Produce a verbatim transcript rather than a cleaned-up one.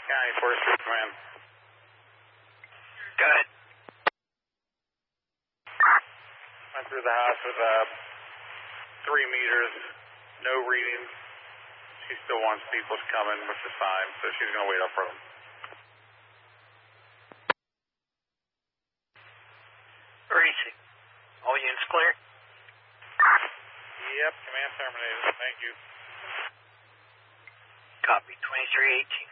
County Forestry Command. Go ahead. Went through the house with uh, three meters, no readings. She still wants people's coming, which is fine, so she's going to wait up for them. Reese, all units clear? Yep, command terminated. Thank you. Copy, twenty-three eighteen.